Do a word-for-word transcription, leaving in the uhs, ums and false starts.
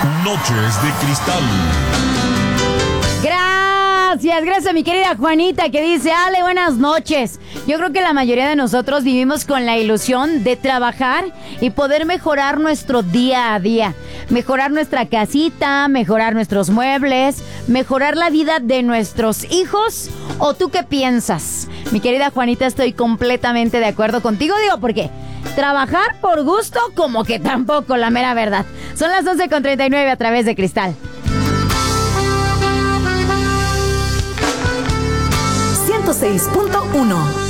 Noches de Cristal. Gracias, gracias a mi querida Juanita que dice: Ale, buenas noches. Yo creo que la mayoría de nosotros vivimos con la ilusión de trabajar y poder mejorar nuestro día a día. Mejorar nuestra casita, mejorar nuestros muebles, mejorar la vida de nuestros hijos. ¿O tú qué piensas? Mi querida Juanita, estoy completamente de acuerdo contigo. Digo, ¿por qué? Trabajar por gusto, como que tampoco, la mera verdad. Son las once con treinta y nueve a través de Cristal. ciento seis punto uno